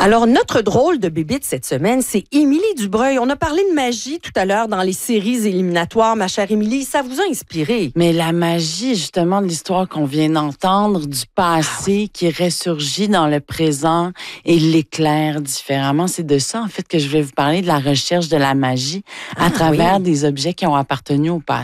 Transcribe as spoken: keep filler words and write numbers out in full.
Alors, notre drôle de bébite cette semaine, c'est Émilie Dubreuil. On a parlé de magie tout à l'heure dans les séries éliminatoires. Ma chère Émilie, ça vous a inspiré? Mais la magie, justement, de l'histoire qu'on vient d'entendre, du passé Ah oui. qui ressurgit dans le présent et l'éclaire différemment, c'est de ça, en fait, que je vais vous parler, de la recherche de la magie à Ah travers oui. des objets qui ont appartenu au passé.